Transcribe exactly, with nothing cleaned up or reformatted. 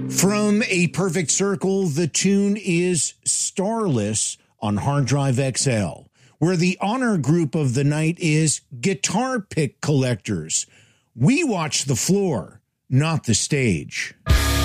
From A Perfect Circle, the tune is Starless on Hard Drive X L, where the honor group of the night is Guitar Pick Collectors. We watch the floor, not the stage.